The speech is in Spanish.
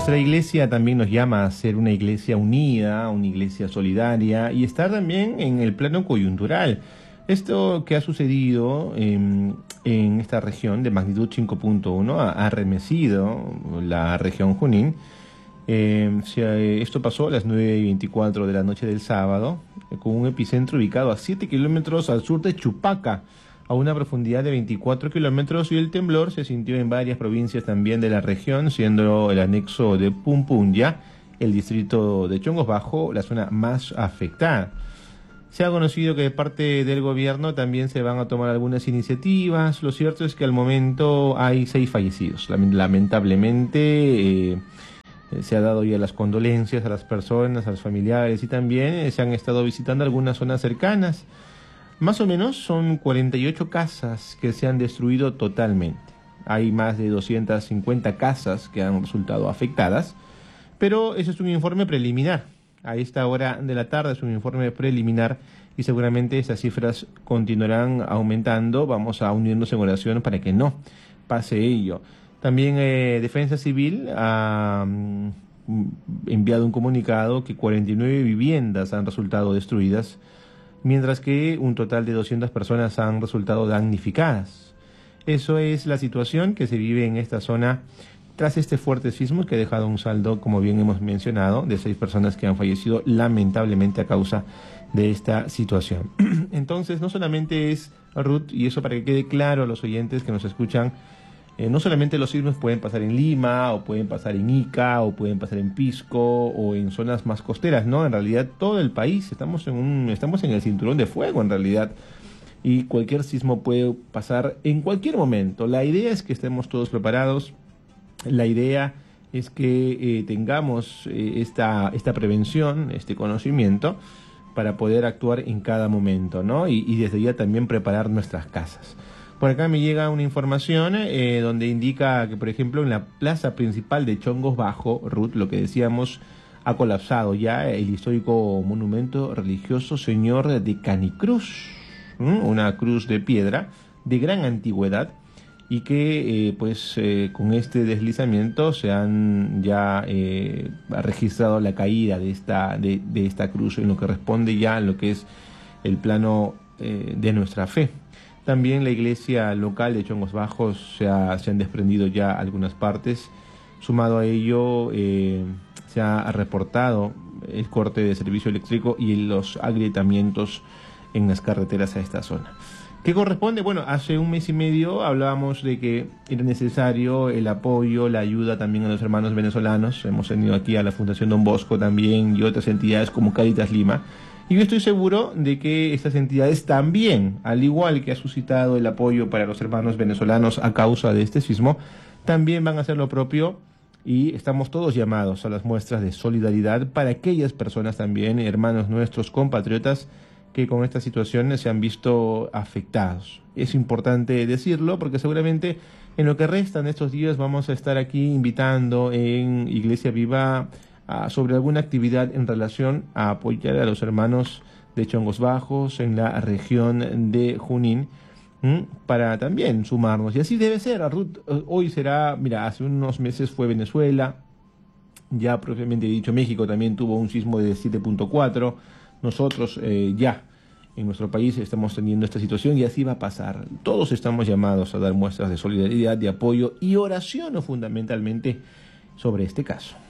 Nuestra iglesia también nos llama a ser una iglesia unida, una iglesia solidaria y estar también en el plano coyuntural. Esto que ha sucedido en esta región de magnitud 5.1 ha remecido la región Junín. Esto pasó a las 9:24 de la noche del sábado, con un epicentro ubicado a 7 kilómetros al sur de Chupaca, a una profundidad de 24 kilómetros, y el temblor se sintió en varias provincias también de la región, siendo el anexo de Pumpunya, el distrito de Chongos Bajo, la zona más afectada. Se ha conocido que de parte del gobierno también se van a tomar algunas iniciativas. Lo cierto es que al momento hay 6 fallecidos. Lamentablemente se ha dado ya las condolencias a las personas, a los familiares, y también se han estado visitando algunas zonas cercanas. Más o menos son 48 casas que se han destruido totalmente. Hay más de 250 casas que han resultado afectadas, pero eso es un informe preliminar. A esta hora de la tarde es un informe preliminar y seguramente esas cifras continuarán aumentando. Vamos a unirnos en oración para que no pase ello. También Defensa Civil ha enviado un comunicado que 49 viviendas han resultado destruidas, mientras que un total de 200 personas han resultado damnificadas. Eso es la situación que se vive en esta zona tras este fuerte sismo que ha dejado un saldo, como bien hemos mencionado, de 6 personas que han fallecido lamentablemente a causa de esta situación. Entonces, no solamente es, Ruth, y eso para que quede claro a los oyentes que nos escuchan, no solamente los sismos pueden pasar en Lima, o pueden pasar en Ica, o pueden pasar en Pisco, o en zonas más costeras, ¿no? En realidad todo el país, estamos en el cinturón de fuego en realidad, y cualquier sismo puede pasar en cualquier momento. La idea es que estemos todos preparados, la idea es que tengamos esta prevención, este conocimiento, para poder actuar en cada momento, ¿no? Y desde ya también preparar nuestras casas. Por acá me llega una información donde indica que, por ejemplo, en la plaza principal de Chongos Bajo, Ruth, lo que decíamos, ha colapsado ya el histórico monumento religioso Señor de Canicruz, una cruz de piedra de gran antigüedad, y que con este deslizamiento se han ya registrado la caída de esta cruz, en lo que responde ya a lo que es el plano de nuestra fe. También la iglesia local de Chongos Bajos se han desprendido ya algunas partes. Sumado a ello, se ha reportado el corte de servicio eléctrico y los agrietamientos en las carreteras a esta zona. ¿Qué corresponde? Bueno, hace un mes y medio hablábamos de que era necesario el apoyo, la ayuda también a los hermanos venezolanos. Hemos tenido aquí a la Fundación Don Bosco también y otras entidades como Cáritas Lima. Y yo estoy seguro de que estas entidades también, al igual que ha suscitado el apoyo para los hermanos venezolanos a causa de este sismo, también van a hacer lo propio, y estamos todos llamados a las muestras de solidaridad para aquellas personas también, hermanos nuestros, compatriotas, que con esta situación se han visto afectados. Es importante decirlo porque seguramente en lo que restan de estos días vamos a estar aquí invitando en Iglesia Viva sobre alguna actividad en relación a apoyar a los hermanos de Chongos Bajos en la región de Junín, para también sumarnos. Y así debe ser, Ruth. Hoy será, mira, hace unos meses fue Venezuela, ya propiamente dicho México también tuvo un sismo de 7.4. Nosotros ya en nuestro país estamos teniendo esta situación y así va a pasar. Todos estamos llamados a dar muestras de solidaridad, de apoyo y oración fundamentalmente sobre este caso.